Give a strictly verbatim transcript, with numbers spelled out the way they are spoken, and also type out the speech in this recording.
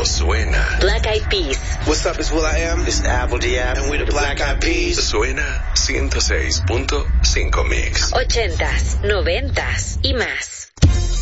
suena. Black Eyed Peas. What's up, it's Will I Am. It's Apple Diab. And we're the Black Eyed Peas. Suena ciento seis punto cinco Mix. Ochentas, noventas y más.